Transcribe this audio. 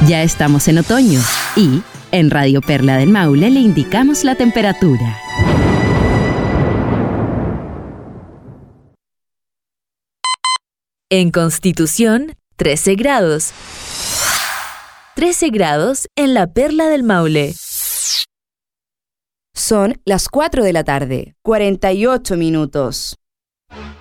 Ya estamos en otoño y en Radio Perla del Maule le indicamos la temperatura. En Constitución, 13 grados. 13 grados en la Perla del Maule. Son las 4 de la tarde, 48 minutos.